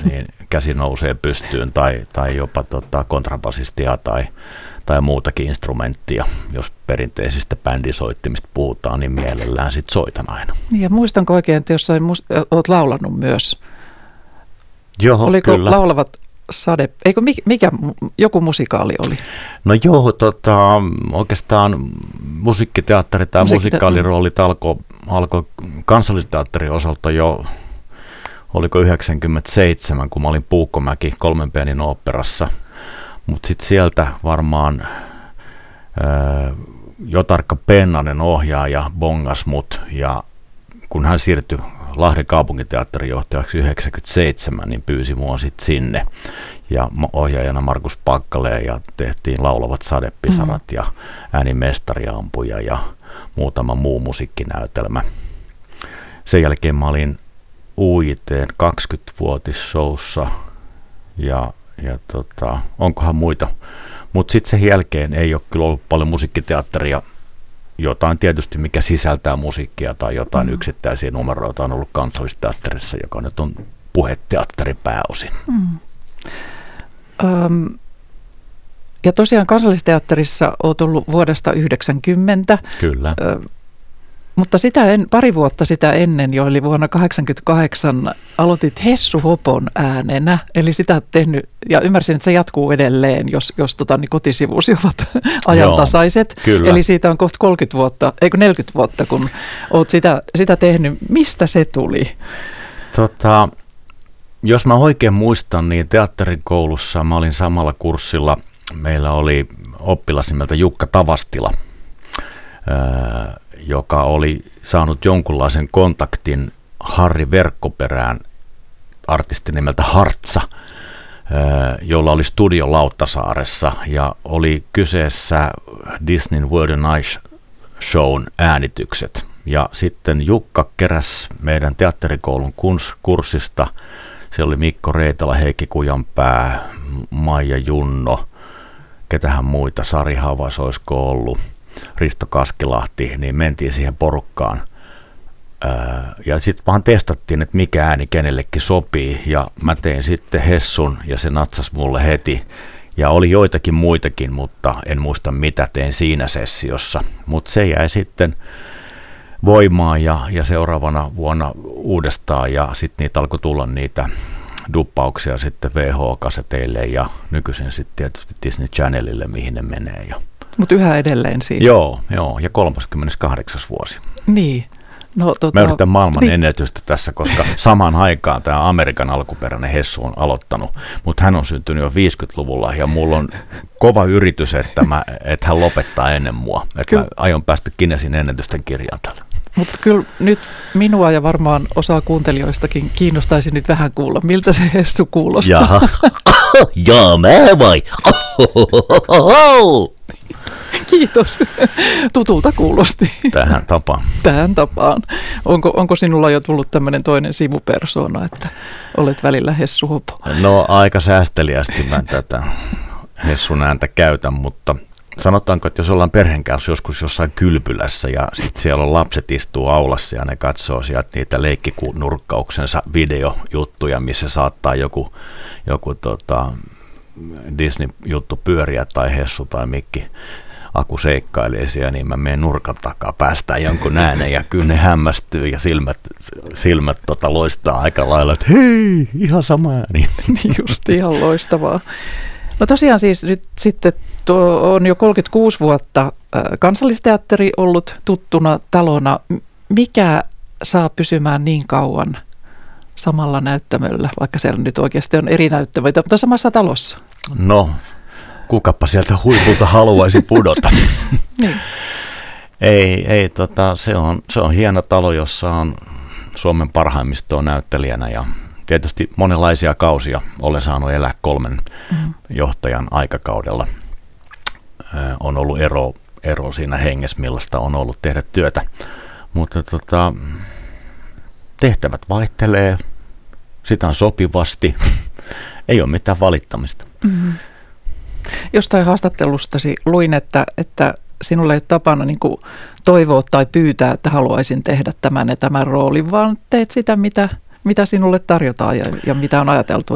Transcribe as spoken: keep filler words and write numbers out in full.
niin käsi nousee pystyyn tai, tai jopa tota, kontrabasistia tai, tai muutakin instrumenttia. Jos perinteisistä bändisoittimista puhutaan, niin mielellään sit soitan aina. Ja muistanko oikein, että jossain mus- olet laulanut myös? Joo, Oliko kyllä. Laulavat sade, eikö mikä, mikä joku musikaali oli? No joo, tota, oikeastaan musiikkiteatteri tai Musiikkite- musikaaliroolit alkoi alko Kansallisteatterin osalta jo, oliko yhdeksänkymmentäseitsemän, kun mä olin Puukkomäki kolmen pienin oopperassa, mutta sitten sieltä varmaan ää, Jotarkka Pennanen ohjaaja bongas mut, ja kun hän siirtyi Lahden kaupunginteatterin johtajaksi yhdeksänkymmentäseitsemän, niin pyysi mua sitten sinne. Ja ohjaajana Markus Pakkaleen ja tehtiin Laulavat sadepisarat mm. ja Äänimestariampuja ja muutama muu musiikkinäytelmä. Sen jälkeen mä olin U I T:n kaksikymmenvuotisshowssa ja, ja tota, onkohan muita. Mutta sitten sen jälkeen ei ole kyllä ollut paljon musiikkiteatteria. Jotain tietysti, mikä sisältää musiikkia tai jotain mm. yksittäisiä numeroita on ollut Kansallisteatterissa, joka nyt on puheteatteri pääosin. Mm. Öm, ja tosiaan Kansallisteatterissa olet ollut vuodesta yhdeksänkymmentä. Kyllä. Ö, mutta sitä en, pari vuotta sitä ennen jo, eli vuonna kahdeksankymmentäkahdeksan aloitit Hessu Hopon äänenä, eli sitä olet tehnyt, ja ymmärsin, että se jatkuu edelleen, jos, jos tota, niin kotisivusi ovat ajantasaiset. Joo, eli siitä on kohta kolmekymmentä vuotta, eikö neljäkymmentä vuotta, kun olet sitä, sitä tehnyt. Mistä se tuli? Tota, jos mä oikein muistan, niin teatterikoulussa mä olin samalla kurssilla, meillä oli oppilas nimeltä Jukka Tavastila, öö, joka oli saanut jonkunlaisen kontaktin Harri Verkkoperään, artisti nimeltä Hartsa, jolla oli studio Lauttasaaressa ja oli kyseessä Disneyn Word and Ice Shown äänitykset. Ja sitten Jukka keräsi meidän teatterikoulun kurssista, se oli Mikko Reitala, Heikki Kujanpää, Maija Junno, ketähän muita, Sari Havas olisiko ollut, Risto Kaskilahti, niin mentiin siihen porukkaan. Ja sitten vaan testattiin, että mikä ääni kenellekin sopii, ja mä tein sitten Hessun, ja se natsasi mulle heti. Ja oli joitakin muitakin, mutta en muista mitä tein siinä sessiossa. Mutta se jäi sitten voimaan, ja, ja seuraavana vuonna uudestaan, ja sitten niitä alkoi tulla niitä duppauksia sitten V H-kaseteille, ja nykyisin sitten tietysti Disney Channelille, mihin ne menee. Ja mutta yhä edelleen siis. Joo, joo, ja kolmaskymmeneskahdeksas vuosi. Niin. No, tota, Mä yritän maailman niin. ennätystä tässä, koska samaan aikaan tämä Amerikan alkuperäinen Hessu on aloittanut, mutta hän on syntynyt jo viisikymmentäluvulla ja mulla on kova yritys, että, mä, että hän lopettaa ennen mua. Että mä aion päästä Guinnessin ennätysten kirjaan tällä. Mutta kyllä nyt minua ja varmaan osaa kuuntelijoistakin kiinnostaisi nyt vähän kuulla, miltä se Hessu kuulostaa. Jaha, jaa mä vai? Kiitos. Tutulta kuulosti. Tähän tapaan. Tähän tapaan. Onko, onko sinulla jo tullut tämmöinen toinen sivupersona, että olet välillä Hessu Hopo? No aika säästeliästi mä tätä Hessun ääntä käytän, mutta sanotaanko, että jos ollaan perheen kanssa joskus jossain kylpylässä ja sitten siellä on lapset istuu aulassa ja ne katsoo sieltä niitä leikkinurkkauksensa videojuttuja, missä saattaa joku, joku tota, Disney-juttu pyöriä tai Hessu tai Mikki Aku seikkailee siellä, niin mä menen nurkan takaa, päästään jonkun äänen ja kyllä ne hämmästyy ja silmät, silmät tota loistaa aika lailla, että hei, ihan sama ääni. Niin just, ihan loistavaa. No tosiaan siis nyt sitten tuo on jo kolmekymmentäkuusi vuotta Kansallisteatteri ollut tuttuna talona. Mikä saa pysymään niin kauan samalla näyttämöllä, vaikka siellä nyt oikeasti on eri näyttämöitä, mutta samassa talossa? No, kukapa sieltä huipulta haluaisi pudota. Niin. Ei, ei tota, se, on, se on hieno talo, jossa on Suomen parhaimmistoa näyttelijänä ja tietysti monenlaisia kausia olen saanut elää kolmen mm-hmm. johtajan aikakaudella. Ö, on ollut ero, ero siinä hengessä, millaista on ollut tehdä työtä, mutta tota, tehtävät vaihtelee, sitä on sopivasti, ei ole mitään valittamista. Mm-hmm. Jostain haastattelustasi luin, että, että sinulle ei ole tapana niin kuin toivoa tai pyytää, että haluaisin tehdä tämän ja tämän roolin, vaan teet sitä, mitä, mitä sinulle tarjotaan ja, ja mitä on ajateltu,